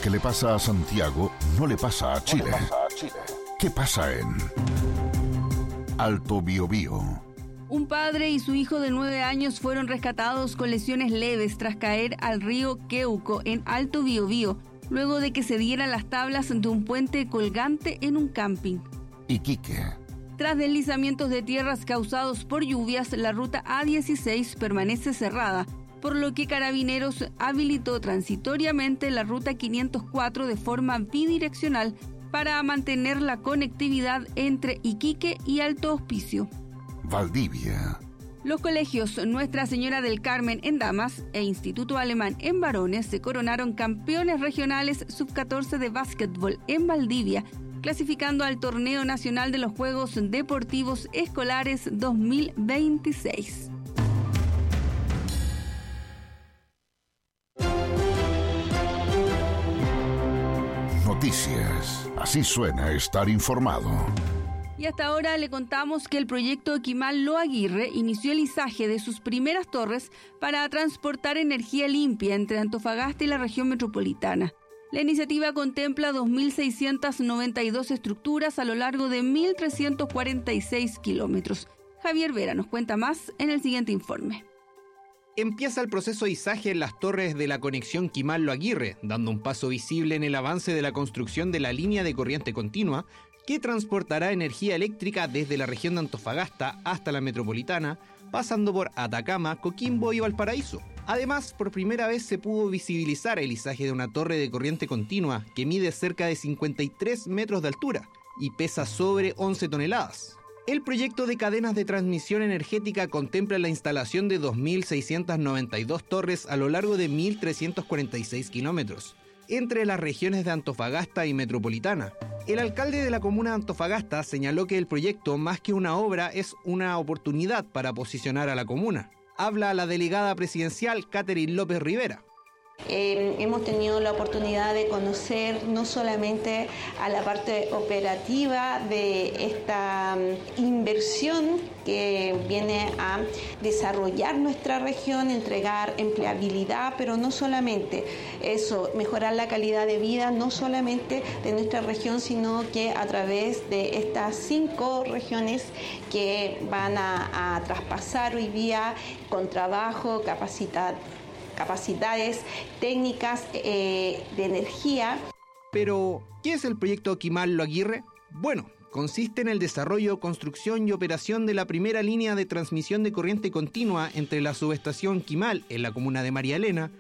que le pasa a Santiago no le pasa a Chile. ¿Qué pasa en Alto Biobío? Un padre y su hijo de 9 años fueron rescatados con lesiones leves tras caer al río Queuco en Alto Biobío, luego de que se dieran las tablas de un puente colgante en un camping. Iquique. Tras deslizamientos de tierras causados por lluvias, la ruta A16 permanece cerrada, por lo que Carabineros habilitó transitoriamente la ruta 504 de forma bidireccional para mantener la conectividad entre Iquique y Alto Hospicio. Valdivia. Los colegios Nuestra Señora del Carmen en damas e Instituto Alemán en varones se coronaron campeones regionales sub-14 de básquetbol en Valdivia, clasificando al Torneo Nacional de los Juegos Deportivos Escolares 2026. Noticias. Así suena estar informado. Y hasta ahora le contamos que el proyecto Kimal Loaguirre inició el izaje de sus primeras torres para transportar energía limpia entre Antofagasta y la región metropolitana. La iniciativa contempla 2.692 estructuras a lo largo de 1.346 kilómetros. Javier Vera nos cuenta más en el siguiente informe. Empieza el proceso de izaje en las torres de la conexión Quimal-Loaguirre, dando un paso visible en el avance de la construcción de la línea de corriente continua que transportará energía eléctrica desde la región de Antofagasta hasta la metropolitana, pasando por Atacama, Coquimbo y Valparaíso. Además, por primera vez se pudo visibilizar el izaje de una torre de corriente continua que mide cerca de 53 metros de altura y pesa sobre 11 toneladas. El proyecto de cadenas de transmisión energética contempla la instalación de 2.692 torres a lo largo de 1.346 kilómetros, entre las regiones de Antofagasta y Metropolitana. El alcalde de la comuna de Antofagasta señaló que el proyecto, más que una obra, es una oportunidad para posicionar a la comuna. Habla la delegada presidencial Catherine López Rivera. Hemos tenido la oportunidad de conocer no solamente a la parte operativa de esta inversión que viene a desarrollar nuestra región, entregar empleabilidad, pero no solamente eso, mejorar la calidad de vida, no solamente de nuestra región, sino que a través de estas 5 regiones que van a traspasar hoy día con trabajo, capacidades técnicas de energía. Pero, ¿qué es el proyecto Kimal Loaguirre? Bueno, consiste en el desarrollo, construcción y operación de la primera línea de transmisión de corriente continua entre la subestación Kimal en la comuna de María Elena